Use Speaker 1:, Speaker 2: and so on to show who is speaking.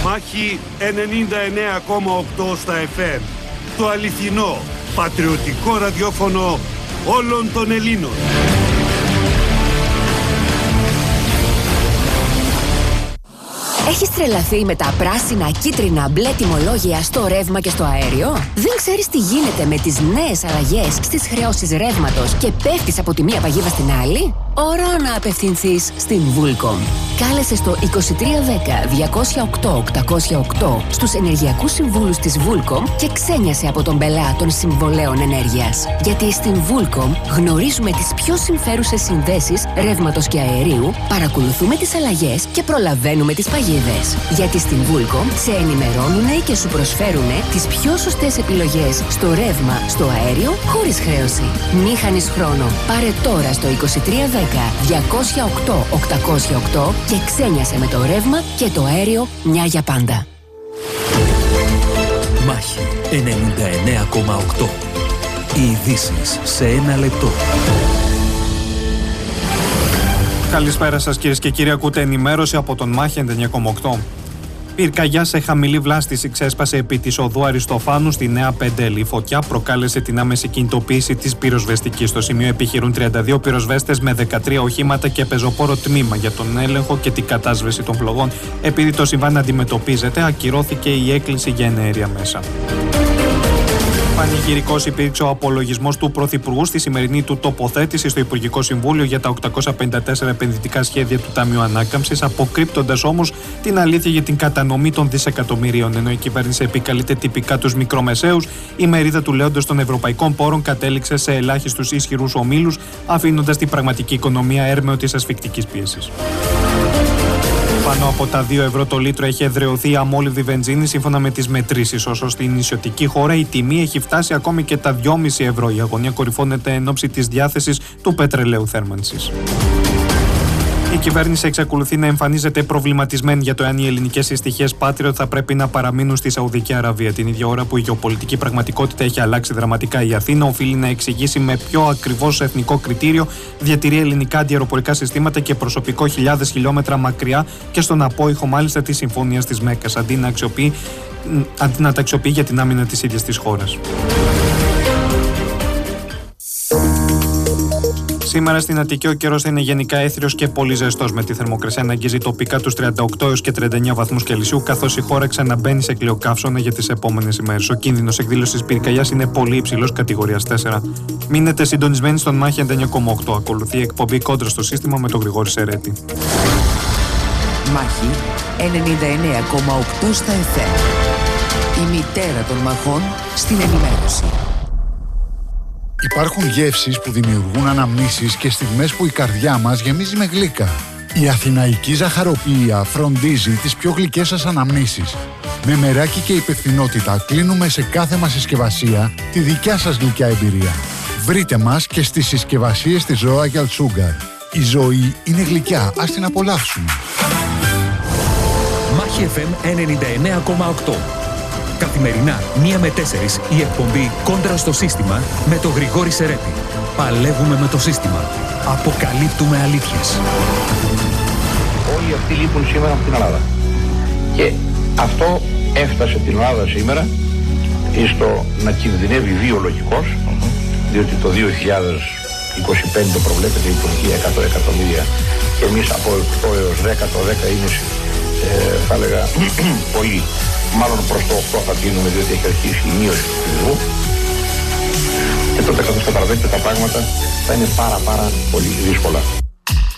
Speaker 1: Μάχη 99,8 στα FM. Το αληθινό, πατριωτικό ραδιόφωνο όλων των Ελλήνων.
Speaker 2: Έχεις τρελαθεί με τα πράσινα, κίτρινα, μπλε τιμολόγια στο ρεύμα και στο αέριο? Δεν ξέρεις τι γίνεται με τις νέες αλλαγές στις χρεώσεις ρεύματος και πέφτεις από τη μία παγίδα στην άλλη? Ώρα να απευθυνθείς στην Vulcom. Κάλεσε στο 2310 208 808 στους ενεργειακούς συμβούλους της Vulcom και ξένιασε από τον πελά των συμβολέων ενέργειας. Γιατί στην Vulcom γνωρίζουμε τις πιο συμφέρουσες συνδέσεις ρεύματος και αερίου, παρακολουθούμε τις αλλαγές και προλαβαίνουμε τις παγίδες. Γιατί στην Vulcom σε ενημερώνουνε και σου προσφέρουνε τις πιο σωστές επιλογές στο ρεύμα, στο αέριο, χωρίς χρέωση. Μη χάνεις χρόνο. Πάρε τώρα στο 2310 208 808 και ξένιασε με το ρεύμα και το αέριο μια για πάντα.
Speaker 3: Μάχη 99,8. Οι ειδήσεις σε ένα λεπτό.
Speaker 4: Καλησπέρα σας κυρίες και κύριοι, ακούτε ενημέρωση από τον Μάχη 99,8. Πυρκαγιά σε χαμηλή βλάστηση ξέσπασε επί της οδού Αριστοφάνου στη Νέα Πεντέλη. Η φωτιά προκάλεσε την άμεση κινητοποίηση της πυροσβεστικής. Στο σημείο επιχειρούν 32 πυροσβέστες με 13 οχήματα και πεζοπόρο τμήμα για τον έλεγχο και την κατάσβεση των φλογών. Επειδή το συμβάν αντιμετωπίζεται, ακυρώθηκε η έκκληση για εναέρια μέσα. Πανηγυρικός υπήρξε ο απολογισμός του Πρωθυπουργού στη σημερινή του τοποθέτηση στο Υπουργικό Συμβούλιο για τα 854 επενδυτικά σχέδια του Ταμείου Ανάκαμψης, αποκρύπτοντας όμως την αλήθεια για την κατανομή των δισεκατομμυρίων. Ενώ η κυβέρνηση επικαλείται τυπικά τους μικρομεσαίους, η μερίδα του λέοντος των ευρωπαϊκών πόρων κατέληξε σε ελάχιστους ισχυρούς ομίλους, αφήνοντας την πραγματική οικονομία έρμεο της ασφικτικής πίεσης. Πάνω από τα 2 ευρώ το λίτρο έχει εδραιωθεί η αμόλυβδη βενζίνη σύμφωνα με τις μετρήσεις, όσο στην νησιωτική χώρα η τιμή έχει φτάσει ακόμη και τα 2,5 ευρώ. Η αγωνία κορυφώνεται εν ώψη της διάθεσης του πετρελαίου θέρμανσης. Η κυβέρνηση εξακολουθεί να εμφανίζεται προβληματισμένη για το εάν οι ελληνικές συστοιχίες Patriot θα πρέπει να παραμείνουν στη Σαουδική Αραβία. Την ίδια ώρα που η γεωπολιτική πραγματικότητα έχει αλλάξει δραματικά, η Αθήνα οφείλει να εξηγήσει με ποιο ακριβώς εθνικό κριτήριο διατηρεί ελληνικά αντιαεροπορικά συστήματα και προσωπικό χιλιάδες χιλιόμετρα μακριά και στον απόϊχο μάλιστα της Συμφωνίας της Μέκκας, αντί να τα αξιοποιεί για την άμυνα της ίδιας της χώρας. Σήμερα στην Αττική ο καιρός θα είναι γενικά έθριος και πολύ ζεστός, με τη θερμοκρασία να αγγίζει τοπικά τους 38 έως και 39 βαθμούς Κελσίου, καθώς η χώρα ξαναμπαίνει σε κλειοκαύσωνα για τις επόμενες ημέρες. Ο κίνδυνος εκδήλωσης πυρκαγιάς είναι πολύ υψηλός, κατηγορίας 4. Μείνετε συντονισμένοι στον Μάχη 99,8. Ακολουθεί η εκπομπή Κόντρα στο σύστημα με τον Γρηγόρη Σερέτη.
Speaker 5: Μάχη 99,8 στα FM. Η μητέρα των μαχών στην ενημέρωση.
Speaker 6: Υπάρχουν γεύσεις που δημιουργούν αναμνήσεις και στιγμές που η καρδιά μας γεμίζει με γλύκα. Η αθηναϊκή ζαχαροποίηα φροντίζει τις πιο γλυκές σας αναμνήσεις. Με μεράκι και υπευθυνότητα κλείνουμε σε κάθε μας συσκευασία τη δικιά σας γλυκιά εμπειρία. Βρείτε μας και στις συσκευασίες της Royal Sugar. Η ζωή είναι γλυκιά, ας την απολαύσουμε.
Speaker 3: Μάχη FM 99,8. Καθημερινά 1 με 4 η εκπομπή Κόντρα στο σύστημα με τον Γρηγόρη Σερέτη. Παλεύουμε με το σύστημα. Αποκαλύπτουμε αλήθειες.
Speaker 7: Όλοι αυτοί λείπουν σήμερα από την Ελλάδα. Και αυτό έφτασε την Ελλάδα σήμερα στο να κινδυνεύει βιολογικώς, διότι το 2025 προβλέπεται η Τουρκία 100 εκατομμύρια και εμείς από 8 έως 10, το 10 είναι θα έλεγα πολύ. Μάλλον προς το 8 θα τίνουμε, διότι έχει αρχίσει η μείωση του πληθυσμού. Και τότε, καθώς καταλαβαίνετε, τα πράγματα θα είναι πάρα πολύ δύσκολα.